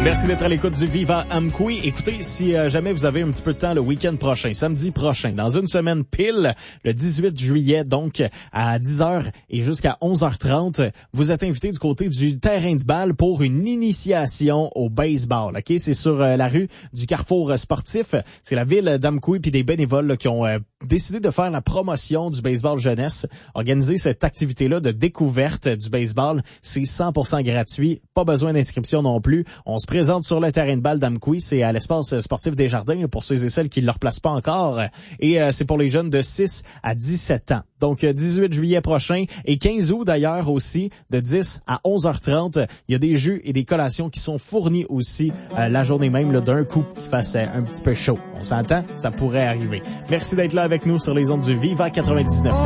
Merci d'être à l'écoute du Viva Amqui. Écoutez, si jamais vous avez un petit peu de temps le week-end prochain, samedi prochain, dans une semaine pile, le 18 juillet, donc à 10h et jusqu'à 11h30, vous êtes invité du côté du terrain de balle pour une initiation au baseball. Ok, c'est sur la rue du Carrefour sportif. C'est la ville d'Amqui puis des bénévoles là, qui ont décidé de faire la promotion du baseball jeunesse, organiser cette activité-là de découverte du baseball. C'est 100% gratuit, pas besoin d'inscription non plus. On se présente sur le terrain de balle d'Amqui, c'est à l'espace sportif des Jardins pour ceux et celles qui ne le replacent pas encore. Et c'est pour les jeunes de 6 à 17 ans. Donc 18 juillet prochain et 15 août d'ailleurs aussi, de 10 à 11h30. Il y a des jeux et des collations qui sont fournis aussi la journée même là, d'un coup qui fasse un petit peu chaud. On s'entend? Ça pourrait arriver. Merci d'être là avec nous sur les ondes du Viva 99.